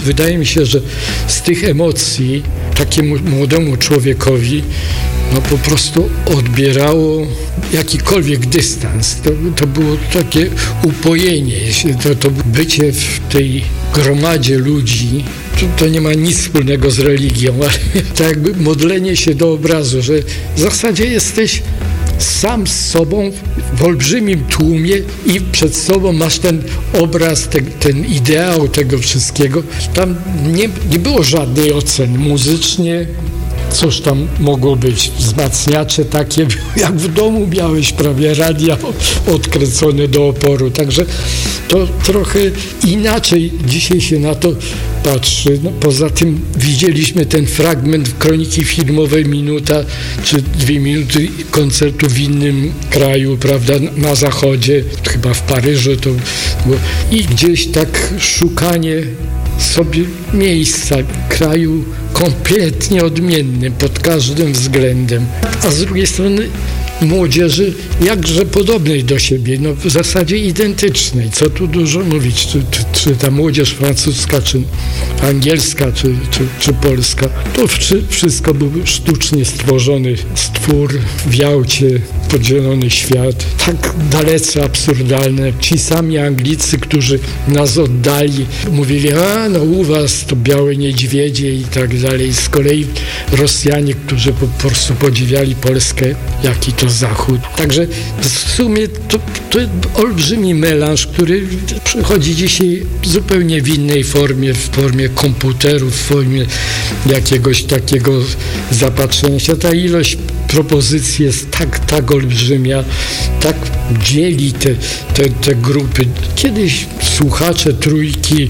wydaje mi się, że z tych emocji takiemu młodemu człowiekowi po prostu odbierało jakikolwiek dystans. To było takie upojenie. To bycie w tej gromadzie ludzi, to nie ma nic wspólnego z religią, ale to jakby modlenie się do obrazu, że w zasadzie jesteś sam z sobą w olbrzymim tłumie i przed sobą masz ten obraz, ten ideał tego wszystkiego. Tam nie było żadnej oceny muzycznie. Cóż tam mogło być? Wzmacniacze takie, jak w domu miałeś prawie radia odkręcone do oporu. Także to trochę inaczej dzisiaj się na to patrzy. Poza tym widzieliśmy ten fragment Kroniki Filmowej, minuta czy 2 minuty koncertu w innym kraju, prawda, na zachodzie, chyba w Paryżu to było. I gdzieś tak szukanie sobie miejsca, kraju kompletnie odmiennym pod każdym względem, a z drugiej strony młodzieży jakże podobnej do siebie, w zasadzie identycznej. Co tu dużo mówić, czy ta młodzież francuska, czy angielska, czy polska. To wszystko był sztucznie stworzony stwór w Jałcie, podzielony świat, tak dalece absurdalne. Ci sami Anglicy, którzy nas oddali, mówili, u was to białe niedźwiedzie i tak dalej. Z kolei Rosjanie, którzy po prostu podziwiali Polskę, jaki to Zachód. Także w sumie to olbrzymi melanż, który przychodzi dzisiaj zupełnie w innej formie, w formie komputerów, w formie jakiegoś takiego zapatrzenia się. Ta ilość propozycji jest tak olbrzymia, tak dzieli te grupy. Kiedyś słuchacze Trójki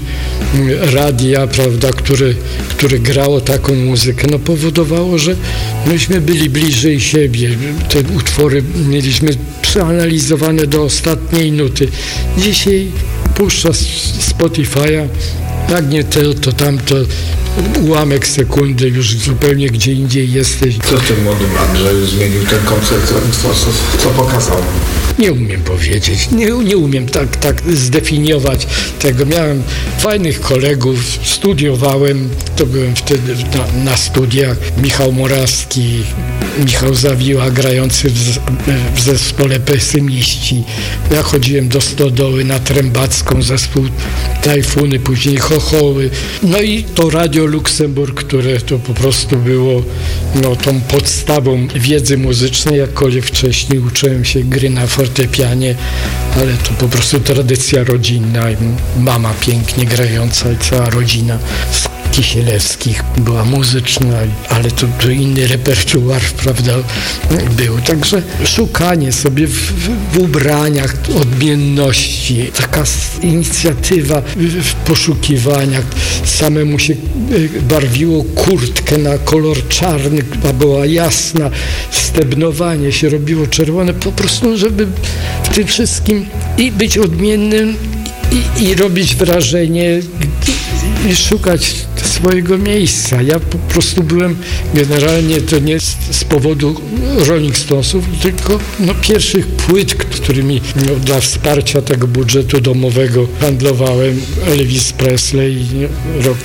radia, prawda, które grało taką muzykę, powodowało, że myśmy byli bliżej siebie. Te utwory mieliśmy przeanalizowane do ostatniej nuty. Dzisiaj puszcza Spotify'a, jak nie to tamto, ułamek sekundy, już zupełnie gdzie indziej jesteś. Co ten młody Andrzej zmienił ten koncert? Co pokazał? Nie umiem powiedzieć, nie umiem tak zdefiniować tego. Miałem fajnych kolegów, studiowałem, to byłem wtedy na studiach. Michał Morawski, Michał Zawiła, grający w zespole Pesymiści. Ja chodziłem do Stodoły na Trębacką, zespół Tajfuny, później Chochoły. I to Radio Luksemburg, które to po prostu było tą podstawą wiedzy muzycznej, jakkolwiek wcześniej uczyłem się gry na fortepianie, ale to po prostu tradycja rodzinna. Mama pięknie grająca i cała rodzina z Kisielewskich była muzyczna, ale to inny repertuar, prawda, był. Także szukanie sobie w ubraniach odmienności, taka inicjatywa w poszukiwaniach. Samemu się barwiło kurtkę na kolor czarny, a była jasna, stebnowanie się robiło czerwone, po prostu, żeby w tym wszystkim i być odmiennym, i robić wrażenie, i szukać swojego miejsca. Ja po prostu byłem generalnie, to nie z powodu Rolling Stonesów, tylko pierwszych płyt, którymi dla wsparcia tego budżetu domowego handlowałem. Elvis Presley, rok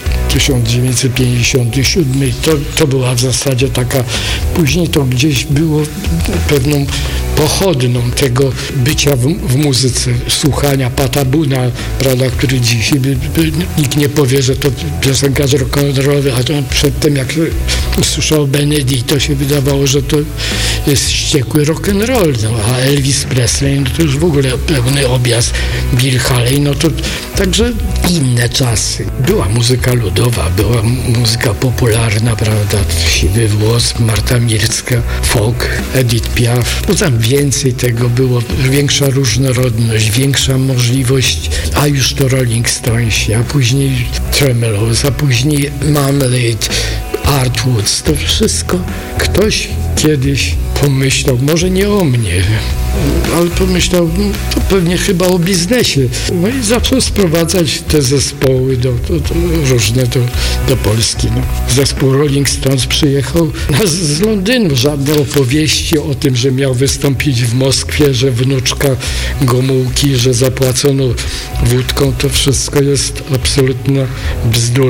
1957. To była w zasadzie taka, później to gdzieś było pewną pochodną tego bycia w muzyce, słuchania Pata Boona, prawda, który dzisiaj nikt nie powie, że to piosenkarz rock'n'rollowy, a to przedtem jak usłyszał Benedict, to się wydawało, że to jest wściekły rock'n'roll, a Elvis Presley, to już w ogóle pełny objazd, Bill Haley, to także inne czasy. Była muzyka ludowa, była muzyka popularna, prawda, Siwy Włos, Marta Mirska, folk, Edith Piaf. Tam więcej tego było, większa różnorodność, większa możliwość, a już to Rolling Stones, a później Tremelows, a później Marmalade, Art Woods. To wszystko ktoś kiedyś pomyślał, może nie o mnie, ale pomyślał, to pewnie chyba o biznesie. I zaczął sprowadzać te zespoły różne do Polski. Zespół Rolling Stones przyjechał z Londynu. Żadne opowieści o tym, że miał wystąpić w Moskwie, że wnuczka Gomułki, że zapłacono wódką, to wszystko jest absolutna bzdura.